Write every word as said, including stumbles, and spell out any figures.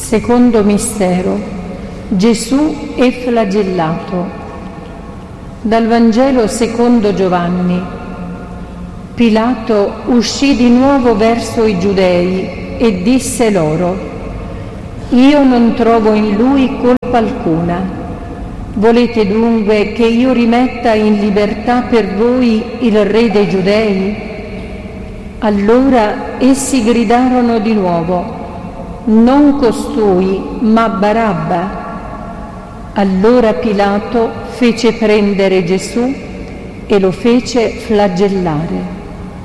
Secondo mistero. Gesù è flagellato. Dal Vangelo secondo Giovanni. Pilato uscì di nuovo verso i Giudei e disse loro: «Io non trovo in lui colpa alcuna. Volete dunque che io rimetta in libertà per voi il Re dei Giudei?» Allora essi gridarono di nuovo: «Non costui, ma Barabba!» Allora Pilato fece prendere Gesù e lo fece flagellare.